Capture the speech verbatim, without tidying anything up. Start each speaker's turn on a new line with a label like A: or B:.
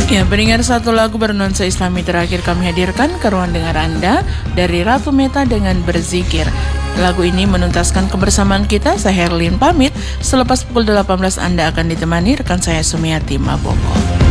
A: Ya, pendengar, satu lagu bernuansa Islami terakhir kami hadirkan ke ruang dengar Anda dari Ratu Meta dengan Berzikir. Lagu ini menuntaskan kebersamaan kita. Saya Herlin pamit. Selepas pukul delapan belas Anda akan ditemani rekan saya Sumiati Maboko.